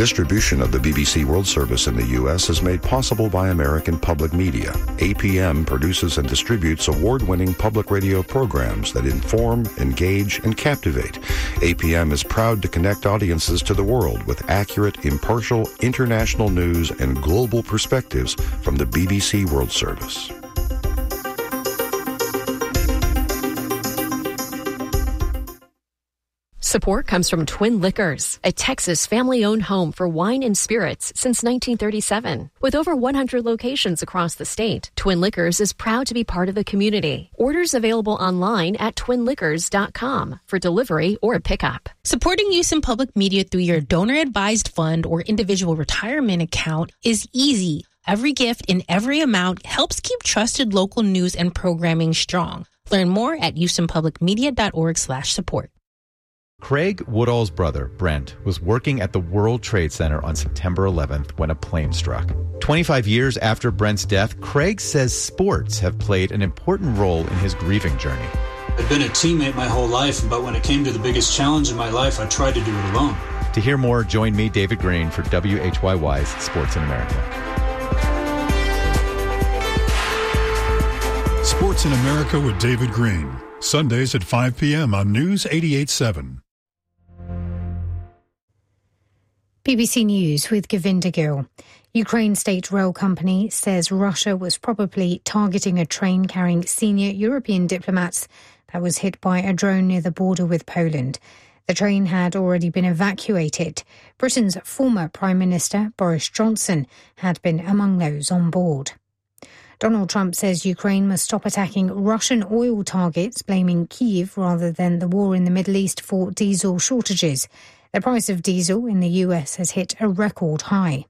Distribution of the BBC World Service in the U.S. is made possible by American Public Media. APM produces and distributes award-winning public radio programs that inform, engage, and captivate. APM is proud to connect audiences to the world with accurate, impartial, international news and global perspectives from the BBC World Service. Support comes from Twin Liquors, a Texas family-owned home for wine and spirits since 1937. With over 100 locations across the state, Twin Liquors is proud to be part of the community. Orders available online at twinliquors.com for delivery or pickup. Supporting Houston Public Media through your donor-advised fund or individual retirement account is easy. Every gift in every amount helps keep trusted local news and programming strong. Learn more at houstonpublicmedia.org/support. Craig Woodall's brother, Brent, was working at the World Trade Center on September 11th when a plane struck. 25 years after Brent's death, Craig says sports have played an important role in his grieving journey. I'd been a teammate my whole life, but when it came to the biggest challenge in my life, I tried to do it alone. To hear more, join me, David Green, for WHYY's Sports in America. Sports in America with David Green. Sundays at 5 p.m. on News 88.7. BBC News with Govinda Gill. Ukraine State Rail Company says Russia was probably targeting a train carrying senior European diplomats that was hit by a drone near the border with Poland. The train had already been evacuated. Britain's former Prime Minister, Boris Johnson, had been among those on board. Donald Trump says Ukraine must stop attacking Russian oil targets, blaming Kyiv rather than the war in the Middle East for diesel shortages. The price of diesel in the US has hit a record high.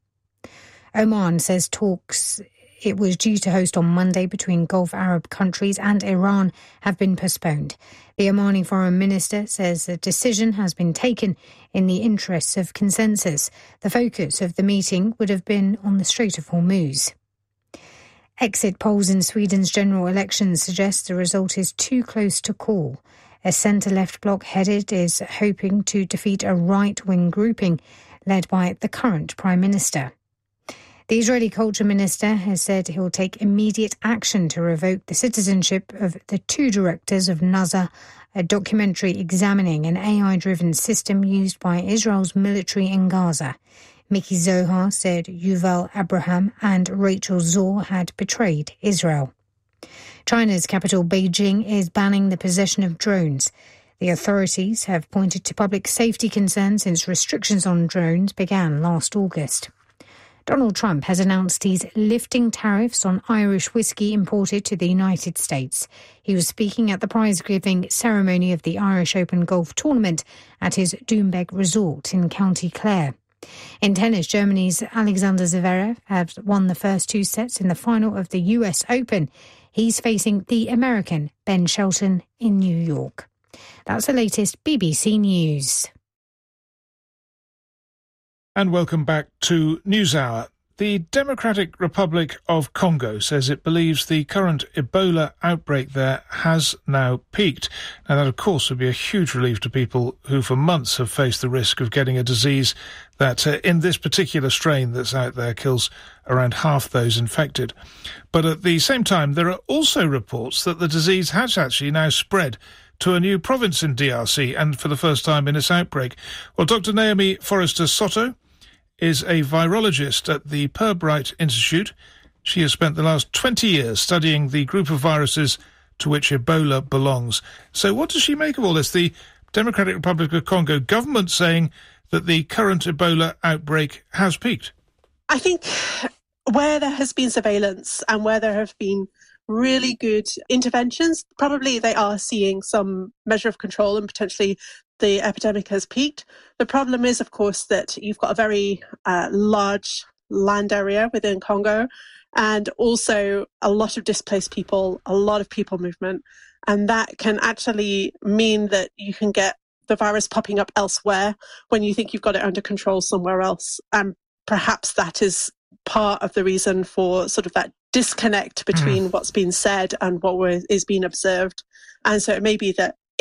Oman says talks it was due to host on Monday between Gulf Arab countries and Iran have been postponed. The Omani foreign minister says the decision has been taken in the interests of consensus. The focus of the meeting would have been on the Strait of Hormuz. Exit polls in Sweden's general elections suggest the result is too close to call. A centre-left bloc headed is hoping to defeat a right-wing grouping led by the current Prime Minister. The Israeli Culture Minister has said he'll take immediate action to revoke the citizenship of the two directors of Nazar, a documentary examining an AI-driven system used by Israel's military in Gaza. Miki Zohar said Yuval Abraham and Rachel Zor had betrayed Israel. China's capital, Beijing, is banning the possession of drones. The authorities have pointed to public safety concerns since restrictions on drones began last August. Donald Trump has announced he's lifting tariffs on Irish whiskey imported to the United States. He was speaking at the prize-giving ceremony of the Irish Open Golf Tournament at his Doonbeg Resort in County Clare. In tennis, Germany's Alexander Zverev has won the first two sets in the final of the US Open. He's facing the American Ben Shelton in New York. That's the latest BBC News. And welcome back to NewsHour. The Democratic Republic of Congo says it believes the current Ebola outbreak there has now peaked. Now, that, of course, would be a huge relief to people who for months have faced the risk of getting a disease that, in this particular strain that's out there, kills around half those infected. But at the same time, there are also reports that the disease has actually now spread to a new province in DRC, and for the first time in its outbreak. Well, Dr. Naomi Forrester Soto is a virologist at the Pirbright Institute. She has spent the last 20 years studying the group of viruses to which Ebola belongs. So what does she make of all this? The Democratic Republic of Congo government saying that the current Ebola outbreak has peaked. I think where there has been surveillance and where there have been really good interventions, probably they are seeing some measure of control and potentially the epidemic has peaked. The problem is, of course, that you've got a very large land area within Congo and also a lot of displaced people, a lot of people movement. And that can actually mean that you can get the virus popping up elsewhere when you think you've got it under control somewhere else. And perhaps that is part of the reason for sort of that disconnect between what's been said and what is being observed. And so it may be that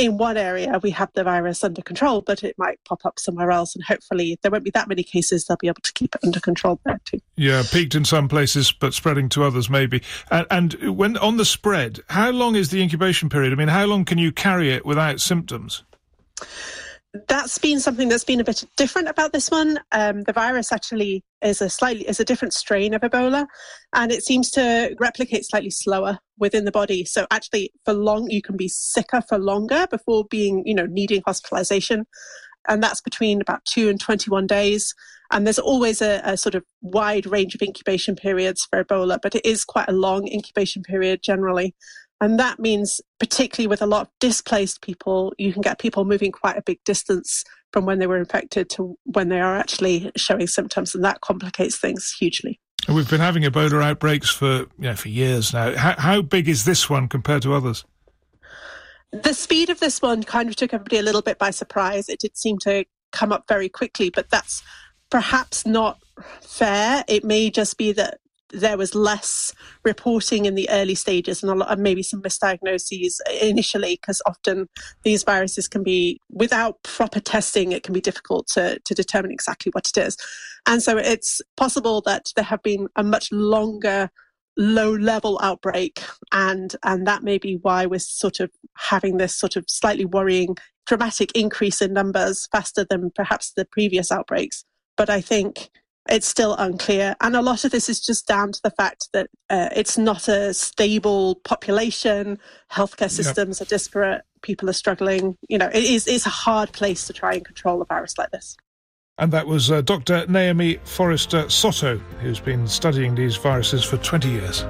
in one area we have the virus under control, but it might pop up somewhere else, and hopefully there won't be that many cases. They'll be able to keep it under control there too. Yeah, peaked in some places, but spreading to others maybe. And when on the spread, how long is the incubation period? I mean, how long can you carry it without symptoms? That's been something that's been a bit different about this one. The virus actually is a different strain of Ebola, and it seems to replicate slightly slower within the body. So actually, you can be sicker for longer before needing hospitalization, and that's between about 2 and 21 days. And there's always a sort of wide range of incubation periods for Ebola, but it is quite a long incubation period generally. And that means, particularly with a lot of displaced people, you can get people moving quite a big distance from when they were infected to when they are actually showing symptoms, and that complicates things hugely. And we've been having Ebola outbreaks for years now. How big is this one compared to others? The speed of this one kind of took everybody a little bit by surprise. It did seem to come up very quickly, but that's perhaps not fair. It may just be that there was less reporting in the early stages and maybe some misdiagnoses initially, because often these viruses can be, without proper testing, it can be difficult to determine exactly what it is. And so it's possible that there have been a much longer low-level outbreak, and that may be why we're sort of having this sort of slightly worrying dramatic increase in numbers faster than perhaps the previous outbreaks. But I think it's still unclear. And a lot of this is just down to the fact that it's not a stable population. Healthcare systems are disparate. People are struggling. It's a hard place to try and control a virus like this. And that was Dr. Naomi Forrester Soto, who's been studying these viruses for 20 years.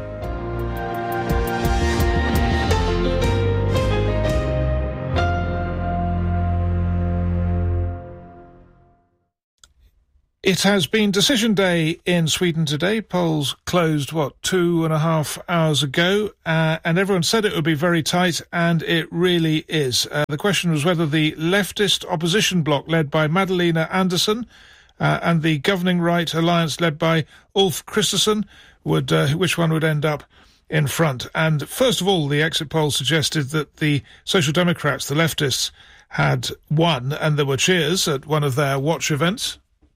It has been decision day in Sweden today. Polls closed, 2.5 hours ago, and everyone said it would be very tight, and it really is. The question was whether the leftist opposition bloc led by Magdalena Andersson and the governing right alliance led by Ulf Kristersson which one would end up in front. And first of all, the exit polls suggested that the Social Democrats, the leftists, had won, and there were cheers at one of their watch events.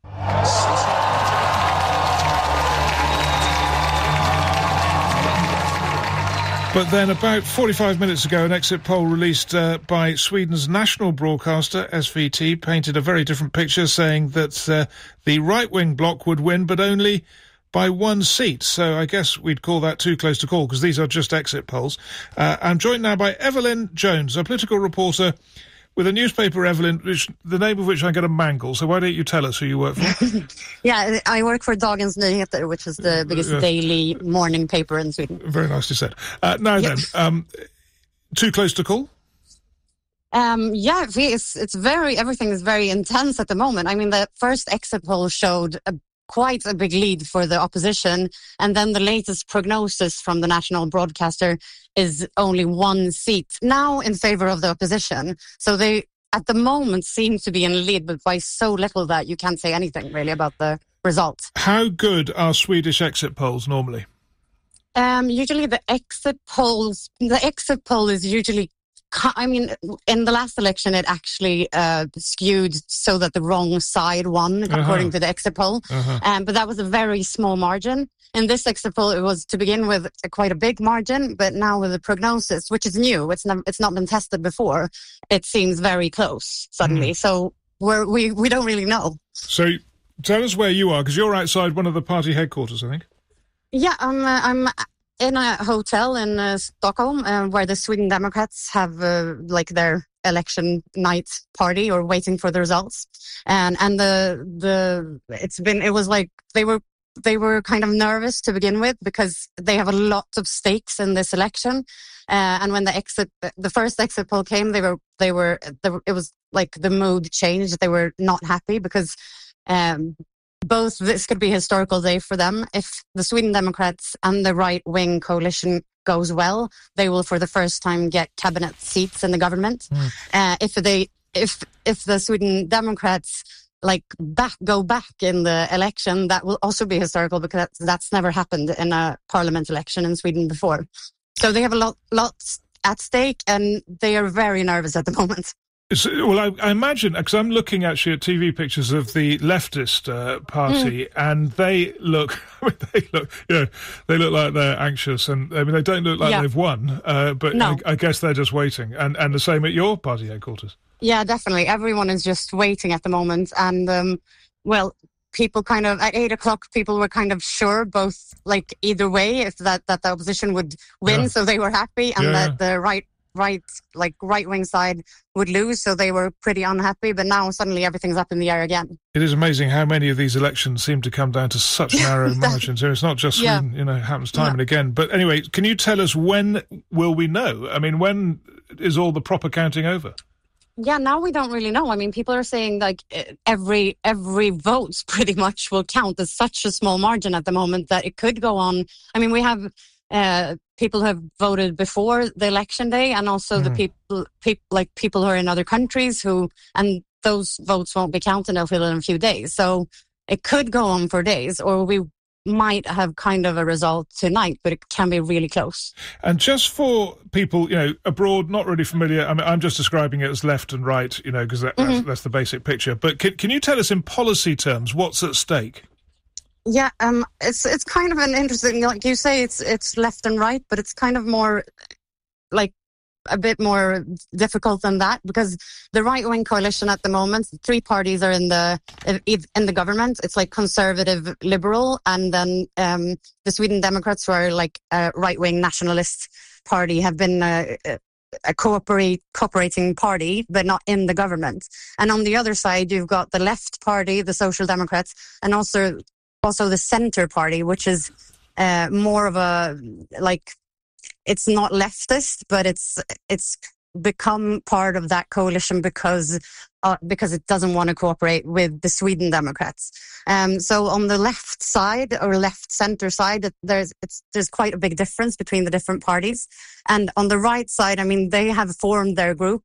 But then about 45 minutes ago, an exit poll released by Sweden's national broadcaster, SVT, painted a very different picture, saying that the right-wing bloc would win, but only by one seat. So I guess we'd call that too close to call, because these are just exit polls. I'm joined now by Evelyn Jones, a political reporter with a newspaper, Evelyn, the name of which I'm going to mangle. So why don't you tell us who you work for? Yeah, I work for Dagens Nyheter, which is the biggest daily morning paper in Sweden. Very nicely said. Then, too close to call? Everything is very intense at the moment. I mean, the first exit poll showed quite a big lead for the opposition, and then the latest prognosis from the national broadcaster is only one seat now in favor of the opposition. So they, at the moment, seem to be in the lead, but by so little that you can't say anything really about the result. How good are Swedish exit polls normally? Usually the exit poll is usually, I mean, in the last election, it actually skewed so that the wrong side won, according to the exit poll. But that was a very small margin. In this exit poll, it was, to begin with, quite a big margin. But now with the prognosis, which is new, it's not been tested before, it seems very close suddenly. So we don't really know. So tell us where you are, because you're outside one of the party headquarters, I think. Yeah, I'm in a hotel in Stockholm, where the Sweden Democrats have their election night party, or waiting for the results. And they were kind of nervous to begin with, because they have a lot of stakes in this election. And when the first exit poll came, it was like the mood changed. They were not happy because both this could be a historical day for them. If the Sweden Democrats and the right-wing coalition goes well, they will for the first time get cabinet seats in the government. If the Sweden Democrats go back in the election, that will also be historical, because that's never happened in a parliament election in Sweden before. So they have a lot at stake, and they are very nervous at the moment. Well, I imagine, because I'm looking actually at TV pictures of the leftist party, and they look like they're anxious, and I mean they don't look like they've won, but no. I guess they're just waiting, and the same at your party headquarters. Yeah, definitely. Everyone is just waiting at the moment, and people kind of at 8 o'clock, people were kind of sure both like either way if that the opposition would win, so they were happy, and that the right-wing side would lose, so they were pretty unhappy. But now suddenly everything's up in the air again. It is amazing how many of these elections seem to come down to such narrow margins. It's not just Sweden, it happens time and again. But anyway, can you tell us when will we know? I mean, when is all the proper counting over? Yeah, now we don't really know. I mean, people are saying like every vote pretty much will count. There's such a small margin at the moment that it could go on. I mean, we have people who have voted before the election day, and also the people who are in other countries and those votes won't be counted until in a few days. So it could go on for days, or we might have kind of a result tonight, but it can be really close. And just for people, abroad, not really familiar, I mean, I'm just describing it as left and right, because that's the basic picture. But can you tell us in policy terms what's at stake? Yeah, it's kind of an interesting, like you say, it's left and right, but it's kind of more like a bit more difficult than that, because the right-wing coalition at the moment, 3 parties are in the government. It's like conservative, liberal, and then the Sweden Democrats, who are like a right-wing nationalist party, have been a cooperating party, but not in the government. And on the other side, you've got the left party, the Social Democrats, and also the Center Party, which is more of a it's not leftist, but it's become part of that coalition because it doesn't want to cooperate with the Sweden Democrats. So on the left side or left center side, there's quite a big difference between the different parties. And on the right side, I mean, they have formed their group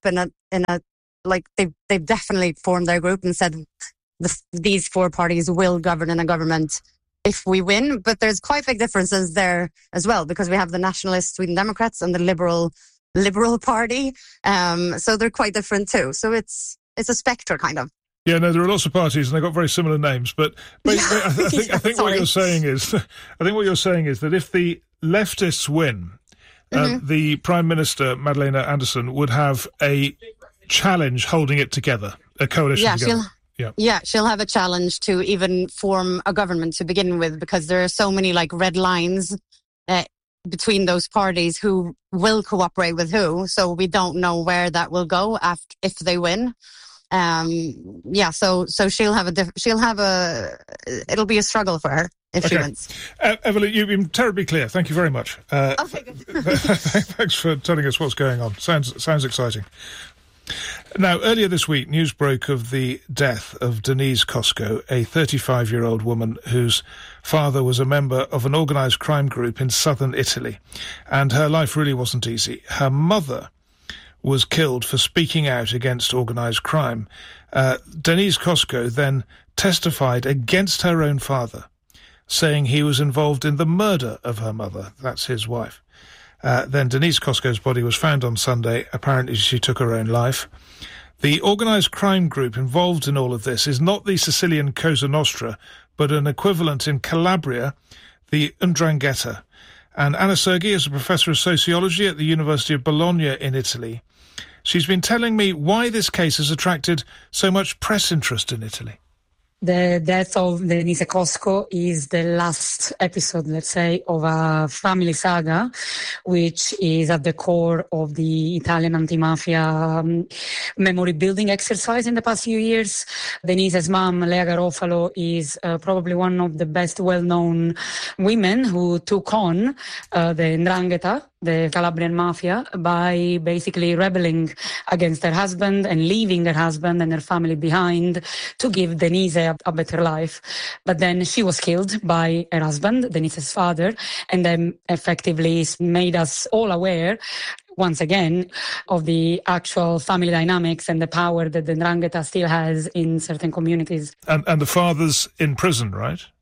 they've definitely formed their group and said these 4 parties will govern in a government if we win. But there's quite big differences there as well, because we have the nationalist Sweden Democrats and the liberal party. So they're quite different too. So it's a spectre kind of. Yeah, no, there are lots of parties and they've got very similar names. But I think what you're saying is, that if the leftists win, the Prime Minister Magdalena Andersson would have a challenge holding it together, a coalition together. She'll have a challenge to even form a government to begin with, because there are so many like red lines between those parties who will cooperate with who. So we don't know where that will go if they win. So it'll be a struggle for her if she wins. Evelyn, you've been terribly clear. Thank you very much. Okay, good. Thanks for telling us what's going on. Sounds exciting. Now, earlier this week, news broke of the death of Denise Cosco, a 35-year-old woman whose father was a member of an organised crime group in southern Italy. And her life really wasn't easy. Her mother was killed for speaking out against organised crime. Denise Cosco then testified against her own father, saying he was involved in the murder of her mother. That's his wife. Then Denise Cosco's body was found on Sunday. Apparently she took her own life. The organised crime group involved in all of this is not the Sicilian Cosa Nostra, but an equivalent in Calabria, the 'Ndrangheta. And Anna Sergi is a professor of sociology at the University of Bologna in Italy. She's been telling me why this case has attracted so much press interest in Italy. The death of Denise Cosco is the last episode, let's say, of a family saga, which is at the core of the Italian anti-mafia memory building exercise in the past few years. Denise's mom, Lea Garofalo, is probably one of the best well-known women who took on the 'Ndrangheta, the Calabrian mafia, by basically rebelling against her husband and leaving her husband and her family behind to give Denise a better life. But then she was killed by her husband, Denise's father, and then effectively made us all aware once again of the actual family dynamics and the power that the 'Ndrangheta still has in certain communities. And the father's in prison, right?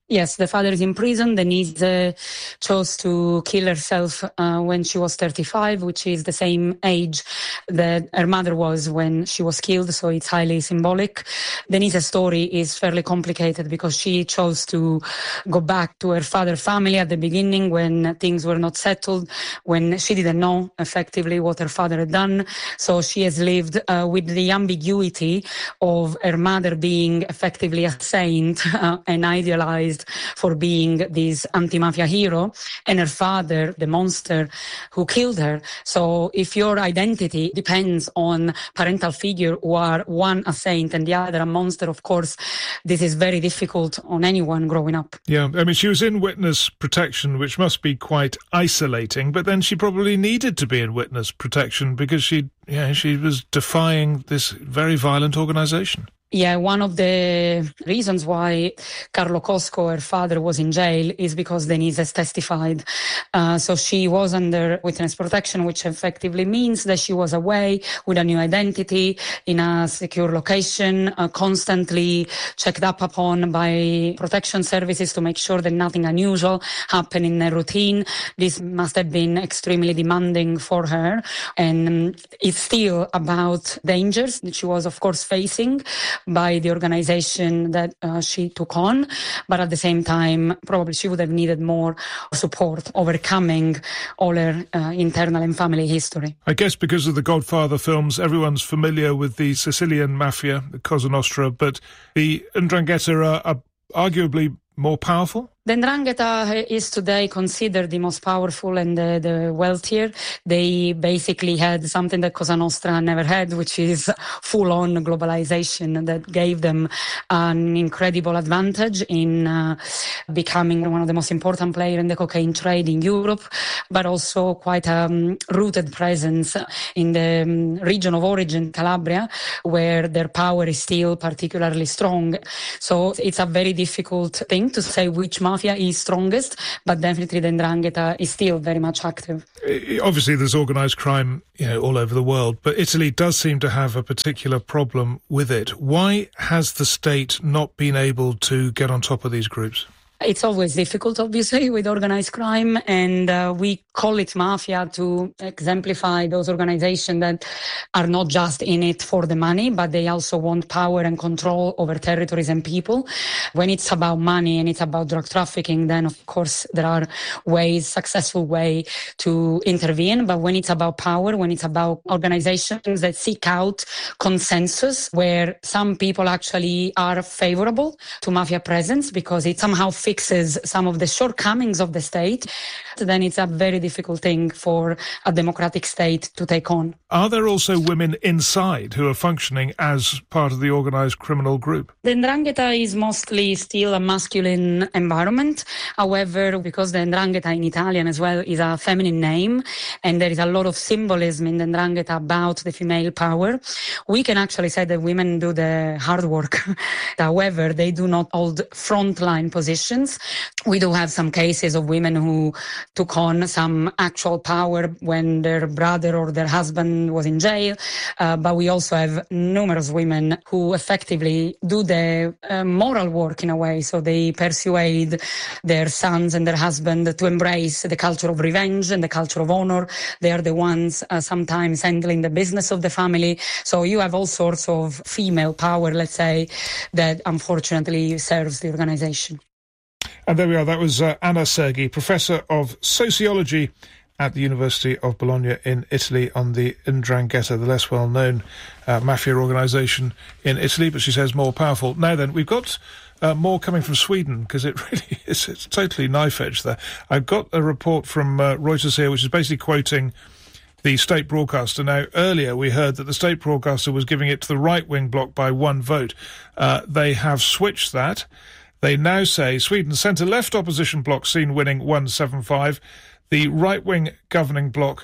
Yes, the father is in prison. Denise chose to kill herself when she was 35, which is the same age that her mother was when she was killed, so it's highly symbolic. Denise's story is fairly complicated because she chose to go back to her father's family at the beginning when things were not settled, when she didn't know effectively what her father had done. So she has lived with the ambiguity of her mother being effectively a saint and idealized for being this anti-mafia hero, and her father, the monster who killed her. So if your identity depends on parental figure who are one a saint and the other a monster, of course, this is very difficult on anyone growing up. Yeah, I mean, she was in witness protection, which must be quite isolating, but then she probably needed to be in witness protection because she was defying this very violent organisation. Yeah, one of the reasons why Carlo Cosco, her father, was in jail is because Denise has testified. So she was under witness protection, which effectively means that she was away with a new identity in a secure location, constantly checked up upon by protection services to make sure that nothing unusual happened in her routine. This must have been extremely demanding for her. And it's still about dangers that she was, of course, facing by the organization that she took on, but at the same time probably she would have needed more support overcoming all her internal and family history. I guess because of the Godfather films, everyone's familiar with the Sicilian mafia, the Cosa Nostra, but the 'Ndrangheta are arguably more powerful? The 'Ndrangheta is today considered the most powerful and the wealthier. They basically had something that Cosa Nostra never had, which is full-on globalization that gave them an incredible advantage in becoming one of the most important players in the cocaine trade in Europe, but also quite a rooted presence in the region of origin, Calabria, where their power is still particularly strong. So it's a very difficult thing to say which mafia is strongest, but definitely the 'Ndrangheta is still very much active. Obviously there's organised crime, all over the world, but Italy does seem to have a particular problem with it. Why has the state not been able to get on top of these groups? It's always difficult, obviously, with organized crime, and we call it mafia to exemplify those organizations that are not just in it for the money, but they also want power and control over territories and people. When it's about money and it's about drug trafficking, then of course there are successful ways to intervene. But when it's about power, when it's about organizations that seek out consensus, where some people actually are favorable to mafia presence because it somehow fixes some of the shortcomings of the state, then it's a very difficult thing for a democratic state to take on. Are there also women inside who are functioning as part of the organised criminal group? The 'Ndrangheta is mostly still a masculine environment. However, because the 'Ndrangheta in Italian as well is a feminine name, and there is a lot of symbolism in the 'Ndrangheta about the female power, we can actually say that women do the hard work. However, they do not hold frontline positions. We do have some cases of women who took on some actual power when their brother or their husband was in jail, but we also have numerous women who effectively do the moral work in a way. So they persuade their sons and their husband to embrace the culture of revenge and the culture of honor. They are the ones sometimes handling the business of the family. So you have all sorts of female power, let's say, that unfortunately serves the organization. And there we are. That was Anna Sergi, Professor of Sociology at the University of Bologna in Italy, on the 'Ndrangheta, the less well-known mafia organisation in Italy, but she says more powerful. Now then, we've got more coming from Sweden, because it really is, it's totally knife-edge there. I've got a report from Reuters here, which is basically quoting the state broadcaster. Now, earlier we heard that the state broadcaster was giving it to the right-wing bloc by one vote. They have switched that. They now say Sweden's centre-left opposition bloc seen winning 175, the right-wing governing bloc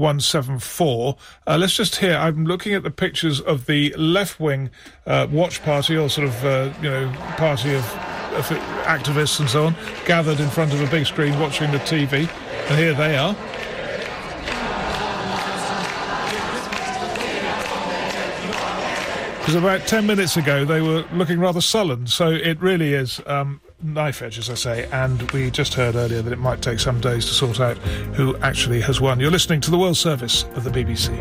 174. Let's just hear. I'm looking at the pictures of the left-wing watch party, or sort of, party of activists and so on, gathered in front of a big screen watching the TV. And here they are. Because about 10 minutes ago they were looking rather sullen, so it really is knife edge, as I say, and we just heard earlier that it might take some days to sort out who actually has won. You're listening to the World Service of the BBC.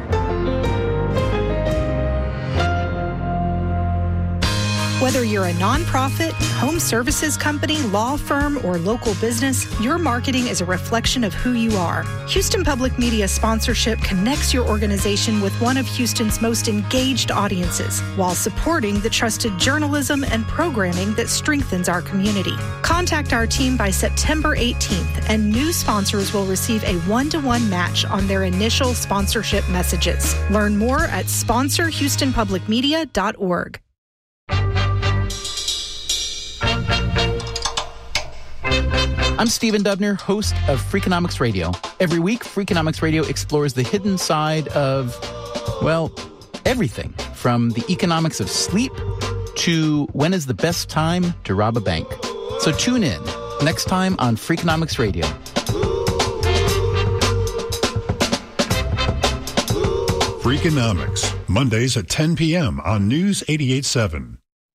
Whether you're a nonprofit, home services company, law firm, or local business, your marketing is a reflection of who you are. Houston Public Media sponsorship connects your organization with one of Houston's most engaged audiences while supporting the trusted journalism and programming that strengthens our community. Contact our team by September 18th, and new sponsors will receive a one-to-one match on their initial sponsorship messages. Learn more at sponsorhoustonpublicmedia.org. I'm Stephen Dubner, host of Freakonomics Radio. Every week, Freakonomics Radio explores the hidden side of, well, everything from the economics of sleep to when is the best time to rob a bank. So tune in next time on Freakonomics Radio. Freakonomics, Mondays at 10 p.m. on News 88.7.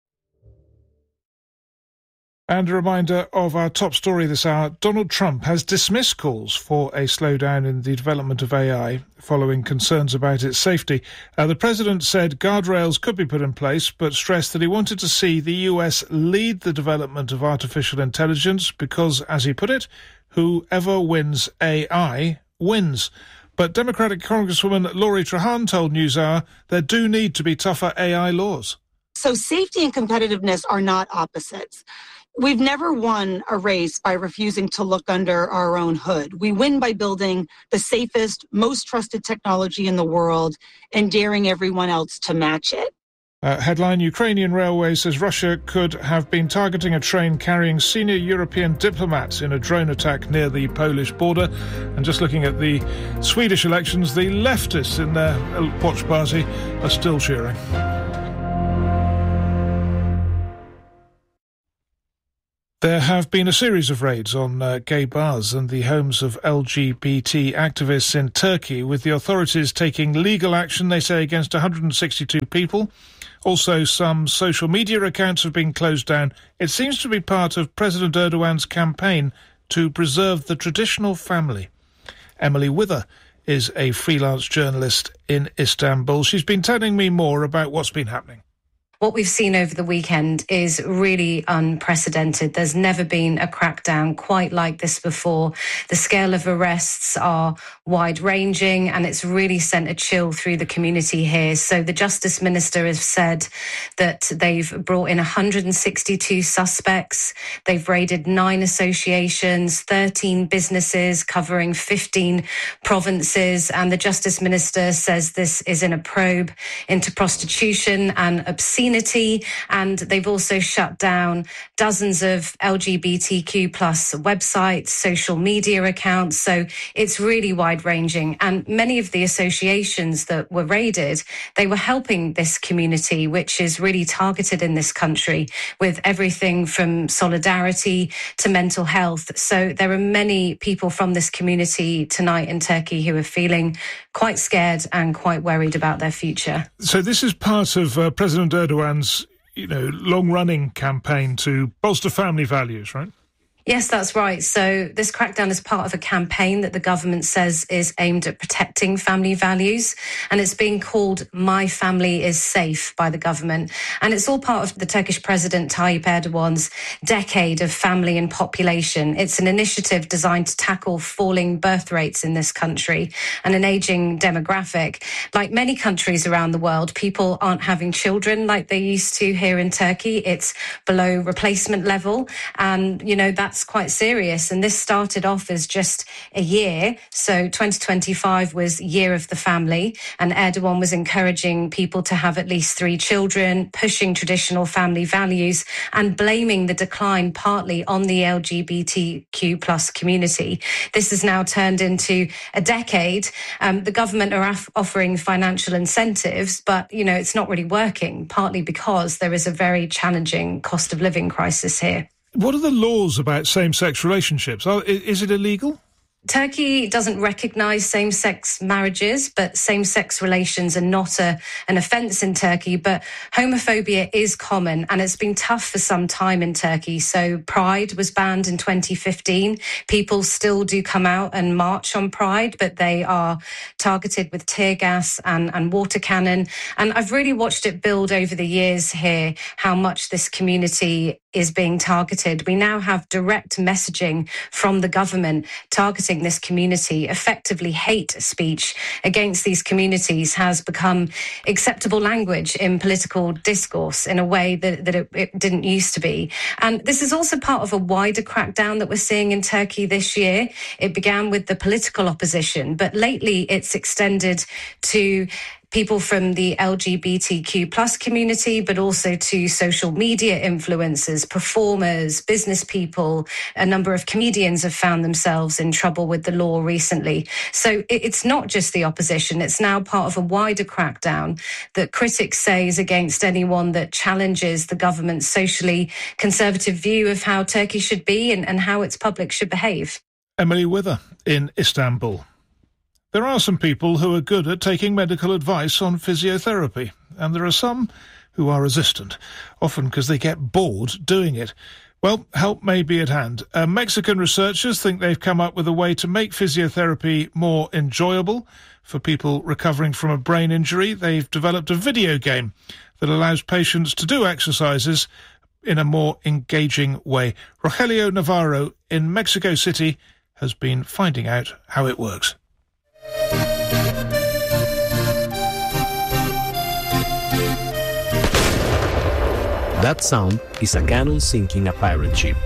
And a reminder of our top story this hour. Donald Trump has dismissed calls for a slowdown in the development of AI following concerns about its safety. The president said guardrails could be put in place, but stressed that he wanted to see the US lead the development of artificial intelligence because, as he put it, whoever wins AI wins. But Democratic Congresswoman Lori Trahan told NewsHour there do need to be tougher AI laws. So safety and competitiveness are not opposites. We've never won a race by refusing to look under our own hood. We win by building the safest, most trusted technology in the world and daring everyone else to match it. Headline, Ukrainian Railway says Russia could have been targeting a train carrying senior European diplomats in a drone attack near the Polish border. And just looking at the Swedish elections, the leftists in their watch party are still cheering. There have been a series of raids on gay bars and the homes of LGBT activists in Turkey, with the authorities taking legal action, they say, against 162 people. Also, some social media accounts have been closed down. It seems to be part of President Erdogan's campaign to preserve the traditional family. Emily Wither is a freelance journalist in Istanbul. She's been telling me more about what's been happening. What we've seen over the weekend is really unprecedented. There's never been a crackdown quite like this before. The scale of arrests are wide-ranging, and it's really sent a chill through the community here. So the Justice Minister has said that they've brought in 162 suspects. They've raided 9 associations, 13 businesses covering 15 provinces. And the Justice Minister says this is in a probe into prostitution and obscenity. And they've also shut down dozens of LGBTQ plus websites, social media accounts. So it's really wide-ranging. And many of the associations that were raided, they were helping this community, which is really targeted in this country, with everything from solidarity to mental health. So there are many people from this community tonight in Turkey who are feeling quite scared and quite worried about their future. So this is part of President Erdogan's, long-running campaign to bolster family values, right? Yes, that's right. So this crackdown is part of a campaign that the government says is aimed at protecting family values. And it's being called My Family is Safe by the government. And it's all part of the Turkish President Tayyip Erdogan's decade of family and population. It's an initiative designed to tackle falling birth rates in this country and an aging demographic. Like many countries around the world, people aren't having children like they used to here in Turkey. It's below replacement level. And, that's quite serious. And this started off as just a year. So 2025 was Year of the Family. And Erdogan was encouraging people to have at least 3 children, pushing traditional family values and blaming the decline partly on the LGBTQ plus community. This has now turned into a decade. The government are offering financial incentives, but, it's not really working, partly because there is a very challenging cost of living crisis here. What are the laws about same-sex relationships? Is it illegal? Turkey doesn't recognise same-sex marriages, but same-sex relations are not an offence in Turkey. But homophobia is common, and it's been tough for some time in Turkey. So Pride was banned in 2015. People still do come out and march on Pride, but they are targeted with tear gas and water cannon. And I've really watched it build over the years here, how much this community is being targeted. We now have direct messaging from the government targeting this community. Effectively, hate speech against these communities has become acceptable language in political discourse in a way that it didn't used to be. And this is also part of a wider crackdown that we're seeing in Turkey this year. It began with the political opposition, but lately it's extended to people from the LGBTQ plus community, but also to social media influencers, performers, business people. A number of comedians have found themselves in trouble with the law recently. So it's not just the opposition. It's now part of a wider crackdown that critics say is against anyone that challenges the government's socially conservative view of how Turkey should be and how its public should behave. Emily Wither in Istanbul. There are some people who are good at taking medical advice on physiotherapy, and there are some who are resistant, often because they get bored doing it. Well, help may be at hand. Mexican researchers think they've come up with a way to make physiotherapy more enjoyable. For people recovering from a brain injury, they've developed a video game that allows patients to do exercises in a more engaging way. Rogelio Navarro in Mexico City has been finding out how it works. That sound is a cannon sinking a pirate ship.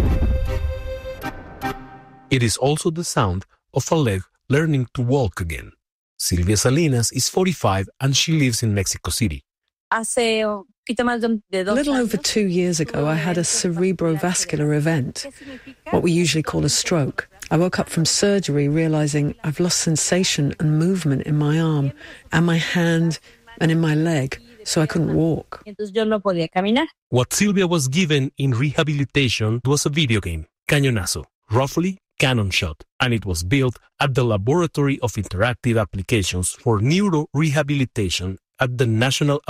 It is also the sound of a leg learning to walk again. Silvia Salinas is 45 and she lives in Mexico City. A little over 2 years ago, I had a cerebrovascular event, what we usually call a stroke. I woke up from surgery realizing I've lost sensation and movement in my arm and my hand and in my leg, so I couldn't walk. What Silvia was given in rehabilitation was a video game, Cañonazo, roughly Cannon Shot, and it was built at the Laboratory of Interactive Applications for Neurorehabilitation at the National